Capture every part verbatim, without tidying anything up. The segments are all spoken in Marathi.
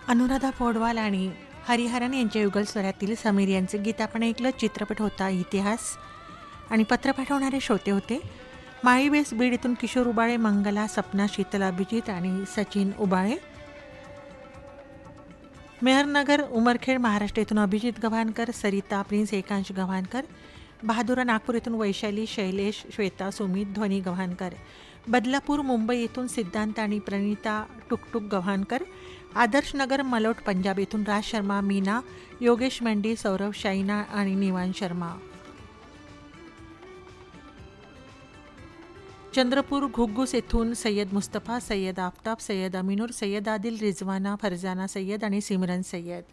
अनुराधा पौडवाल आणि हरिहरन यांच्या युगल स्वरातील समीर यांचे गीत आपण ऐकलं. चित्रपट होता इतिहास आणि पत्र पाठवणारे श्रोते होते माळीबेस बीड इथून किशोर उबाळे, मंगला, सपना, शीतल अभिजित आणि सचिन उबाळे. मेहरनगर उमरखेड महाराष्ट्र येथून अभिजित गव्हाणकर, सरिता प्रिन्स, एकांश गव्हाणकर. बहादुरा नागपूर येथून वैशाली, शैलेश, श्वेता, सुमित, ध्वनी गव्हाणकर. बदलापूर मुंबई येथून सिद्धांत आणि प्रणिता टुकटुक गव्हाणकर. आदर्श नगर मलोट पंजाब येथून राज शर्मा, मीना, योगेश मेंढी, सौरभ, शाइना आणि निवान शर्मा. चंद्रपूर घुग्गुस येथून सय्यद मुस्तफा, सय्यद आफताब, सय्यद अमिनूर, सय्यद आदिल, रिजवाना, फरजाना सय्यद आणि सिमरन सय्यद.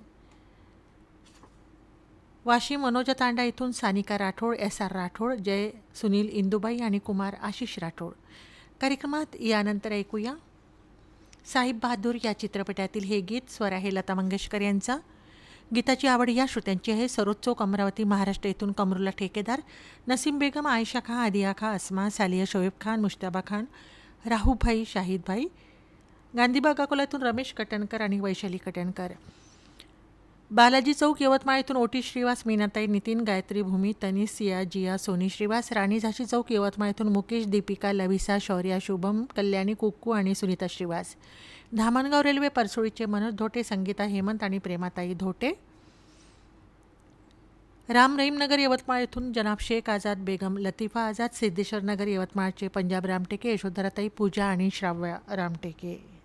वाशिम मनोज तांडा येथून सानिका राठोड, एस आर राठोड, जय, सुनील, इंदुबाई आणि कुमार आशिष राठोड. कार्यक्रमात यानंतर ऐकूया साहिब बहादूर या चित्रपटातील हे गीत. स्वर आहे लता मंगेशकर यांचा. गीताची आवड या श्रोत्यांची आहे. सरोज चौक, अमरावती, महाराष्ट्र येथून कमरुल्ला ठेकेदार, नसीम बेगम, आयशा खां, आदिया खां, अस्मा, सालिया, शोएब खान, मुश्ताबा खान, राहूभाई, शाहिदभाई. गांधीबाग अकोल्यातून रमेश कटणकर आणि वैशाली कटणकर. बालाजी चौक यवतमाळ येथून ओटी श्रीवास, मीनाताई, नितीन, गायत्री, भूमी, तनिस, सिया, जिया, सोनी श्रीवास. राणी झाशी चौक यवतमाळ येथून मुकेश, दीपिका, लविसा, शौर्या, शुभम, कल्याणी, कुक्कू आणि सुनीता श्रीवास. धामणगाव रेल्वे परसोळीचे मनोज धोटे, संगीता, हेमंत आणि प्रेमाताई धोटे. राम रहीमनगर यवतमाळ येथून जनाब शेख आझाद, बेगम लतिफा आझाद. सिद्धेश्वर नगर यवतमाळचे पंजाब रामटेके, यशोधराताई, पूजा आणि श्राव्या रामटेके.